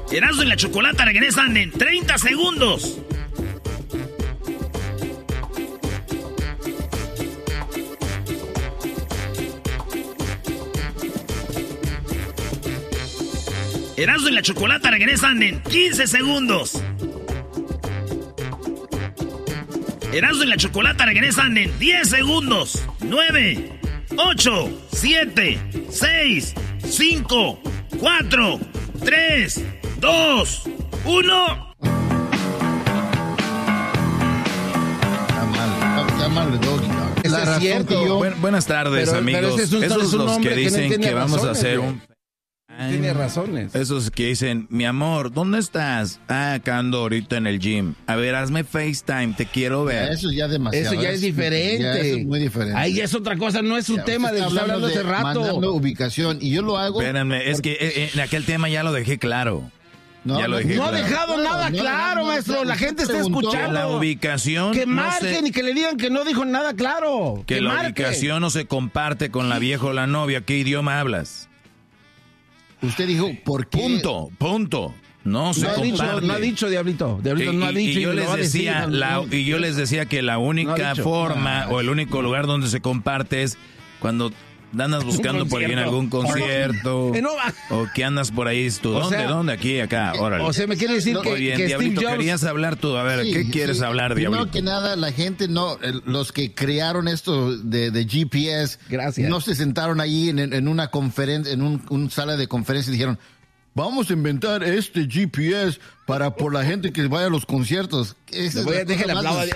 Erasmo y la Chocolata regresan en 30 segundos. Erasmo y la Chocolata regresan en 15 segundos. Erasmo y la Chocolata regresan en 10 segundos. 9, 8, 7, 6, 5, 4, 3, 2, 1. Está mal, Doggy. Eso es cierto. Buenas tardes, amigos. Pero esos un los hombre que dicen no que vamos a razones, hacer güey. un... Tiene razones. Esos que dicen, mi amor, ¿dónde estás? Acá ando ahorita en el gym. A ver, hazme FaceTime, te quiero ver. Eso ya es demasiado. Eso ya es diferente. Ya eso es muy diferente. Ahí ya es otra cosa, no es un tema de que está hablando hace rato. Mandando ubicación, y yo lo hago. Espérenme, es que en aquel tema ya lo dejé claro. Ya lo dejé no ha claro. dejado nada claro, maestro. La gente está escuchando. La ubicación. Que no marquen y que le digan que no dijo nada claro. Que la ubicación no se comparte con la vieja o la novia. ¿Qué idioma hablas? Usted dijo, ¿por qué? Punto. No se comparte. No ha dicho, Diablito. Diablito no ha dicho. Y yo les decía que la única forma o el único lugar donde se comparte es cuando andas buscando por ahí en algún concierto. O que andas por ahí. ¿Tú dónde? Aquí, acá. Órale. O sea, me quiere decir que Diablito, Steve Jobs... querías hablar tú. A ver, ¿qué quieres hablar, Diablito? Primero que nada, la gente los que crearon esto de GPS, no se sentaron ahí en una conferencia, en un sala de conferencia y dijeron, vamos a inventar este GPS por la gente que vaya a los conciertos. Déjale hablar.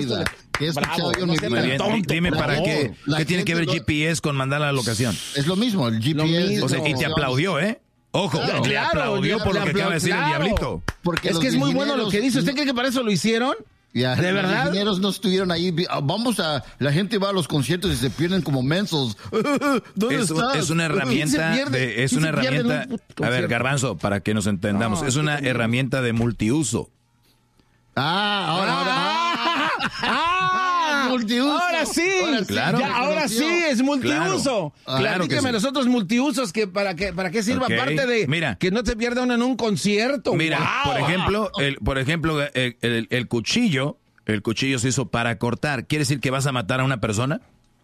Dime para qué. ¿Qué tiene que ver GPS con mandar la locación? Es lo mismo, el GPS. O sea, y te aplaudió, ¿eh? Ojo, le aplaudió por lo que acaba de decir el Diablito. Porque es que es muy bueno lo que dice. ¿Usted cree que para eso lo hicieron? Ya, ¿de verdad? Los ingenieros no estuvieron ahí. La gente va a los conciertos y se pierden como mensos. ¿Dónde estás? Es una herramienta a ver, Garbanzo, para que nos entendamos, es una herramienta de multiuso. Multiuso. Ahora sí. Claro. Ahora sí es multiuso. Claro que sí. Nosotros multiusos que para qué sirva, aparte de que no te pierda uno en un concierto. Mira, por ejemplo, el cuchillo se hizo para cortar. ¿Quiere decir que vas a matar a una persona?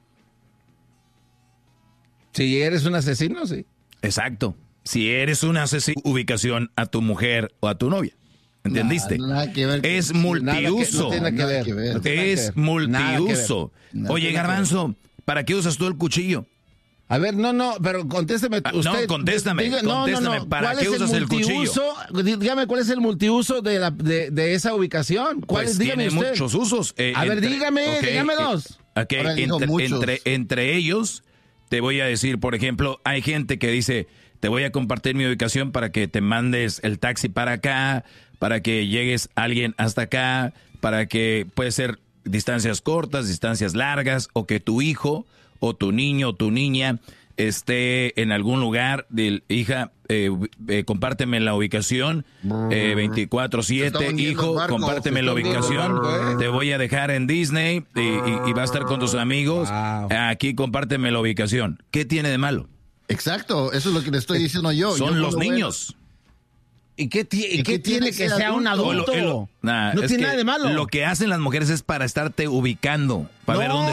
Si eres un asesino, sí. Exacto. Si eres un asesino, ubicación a tu mujer o a tu novia. ¿Entendiste? Nada que ver. Es multiuso. Es multiuso. Oye, Garbanzo, ¿para qué usas tú el cuchillo? A ver, pero contésteme usted. No, contéstame. ¿Para qué usas el cuchillo? Dígame, ¿cuál es el multiuso de esa ubicación? Pues tiene muchos usos. A ver, dígame dos. Entre ellos, te voy a decir, por ejemplo, hay gente que dice, te voy a compartir mi ubicación para que te mandes el taxi para acá, para que llegues alguien hasta acá, para que puede ser distancias cortas, distancias largas, o que tu hijo o tu niño o tu niña esté en algún lugar. Hija, compárteme la ubicación 24/7, hijo, compárteme la ubicación, te voy a dejar en Disney y va a estar con tus amigos, aquí compárteme la ubicación. ¿Qué tiene de malo? Exacto, eso es lo que le estoy diciendo yo. Son los niños. ¿Y qué tiene que sea un adulto? No tiene nada de malo. Lo que hacen las mujeres es para estarte ubicando, para ver dónde